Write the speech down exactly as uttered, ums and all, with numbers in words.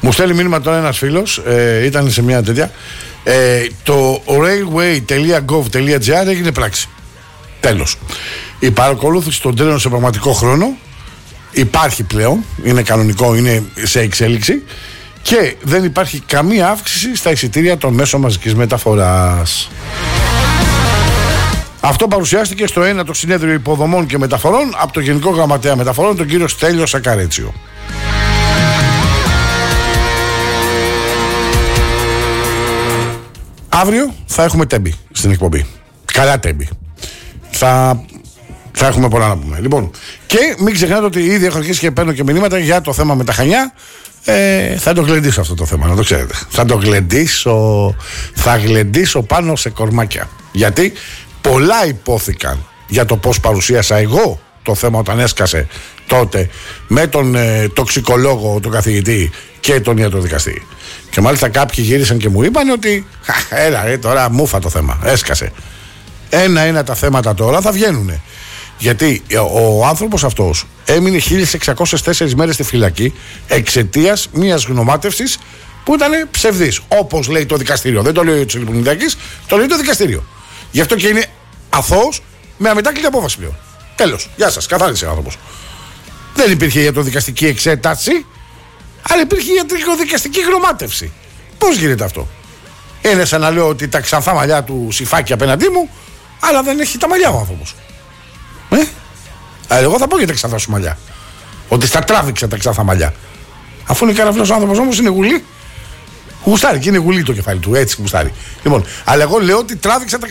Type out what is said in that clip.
Μου στέλνει μήνυμα τώρα ένας φίλος, ε, ήταν σε μια τέτοια. Ε, το railway τελεία gov τελεία gr έγινε πράξη. Τέλος. Η παρακολούθηση των τρένων σε πραγματικό χρόνο υπάρχει πλέον, είναι κανονικό, είναι σε εξέλιξη και δεν υπάρχει καμία αύξηση στα εισιτήρια των μέσων μαζικής μεταφοράς. Αυτό παρουσιάστηκε στο ένατο συνέδριο υποδομών και μεταφορών από το Γενικό Γραμματέα Μεταφορών, τον κύριο Στέλιο Σακαρέτσιο. Αύριο θα έχουμε τέμπη στην εκπομπή. Καλά τέμπη. Θα, θα έχουμε πολλά να πούμε. Λοιπόν, και μην ξεχνάτε ότι ήδη έχω αρχίσει και παίρνω και μηνύματα για το θέμα με τα Χανιά. Ε, θα το γλεντήσω αυτό το θέμα, να το ξέρετε. Θα το γλεντήσω, θα γλεντήσω πάνω σε κορμάκια. Γιατί πολλά υπόθηκαν για το πώς παρουσίασα εγώ το θέμα όταν έσκασε τότε με τον ε, τοξικολόγο, τον καθηγητή και τον ιατροδικαστή. Και μάλιστα κάποιοι γύρισαν και μου είπαν ότι έλα ρε, τώρα μούφα το θέμα, έσκασε. Ένα-ένα τα θέματα τώρα θα βγαίνουνε. Γιατί ο άνθρωπος αυτός έμεινε χίλιες εξακόσιες τέσσερις μέρες στη φυλακή εξαιτίας μιας γνωμάτευσης που ήταν ψευδής. Όπως λέει το δικαστήριο. Δεν το λέει ο Τσιλιπουνιδάκης, το λέει το δικαστήριο. Γι' αυτό και είναι αθώος με αμετάκλητη απόφαση πλέον. Τέλος. Γεια σας. Καθάρισε ο άνθρωπος. Δεν υπήρχε ιατροδικαστική εξέταση, αλλά υπήρχε ιατροδικαστική γνωμάτευση. Πώς γίνεται αυτό? Είναι σαν να λέω ότι τα ξανθά μαλλιά του Σιφάκη απέναντί μου, αλλά δεν έχει τα μαλλιά ο άνθρωπος. Ε? Αλλά εγώ θα πω για τα ξανθά σου μαλλιά. Ότι στα τράβηξε τα ξανθά μαλλιά. Αφού είναι καραφλός ο άνθρωπος όμως, είναι γουλή. Γουστάρει και είναι γουλή το κεφάλι του, έτσι γουστάρει. Λοιπόν, αλλά εγώ λέω ότι τράβηξε τα